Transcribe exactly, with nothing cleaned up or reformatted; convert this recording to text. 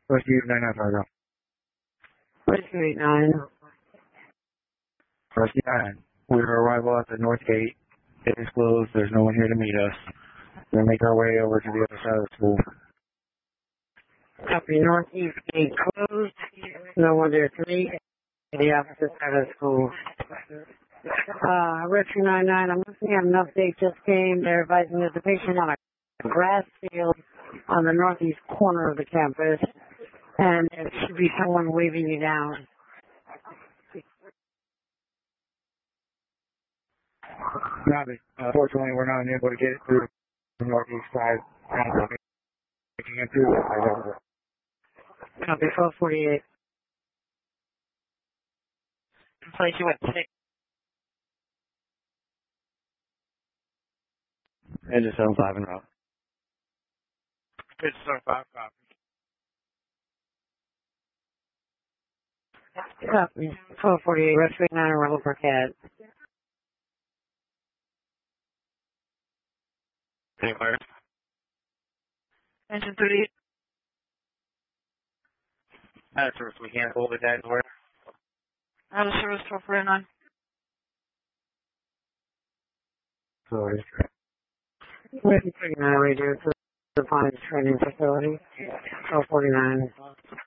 Rescue nine nine five. Rescue eight nine. Rescue nine. We are arrival at the north gate. It is closed. There's no one here to meet us. We'll make our way over to the other side of the school. Copy. Northeast gate closed. No one there to meet. The opposite side of the school. Uh, Rescue nine nine, I'm looking at an update just came. They're advising there's a patient on a grass field on the northeast corner of the campus, and there should be someone waving you down. Copy. Uh, fortunately, we're not able to get it through the northeast side. Making it through. Copy. twelve forty-eight. Place you at six. Engine seven five en route. Good seven five copy. Copy. twelve forty-eight. Rescue eight nine, arrival per cat. Anywhere. Engine thirty-eight. Out of service mechanical with that door. Out of service twelve forty-nine. Sorry. Rescue thirty-nine, radio to the Pines Training Facility. twelve forty-nine.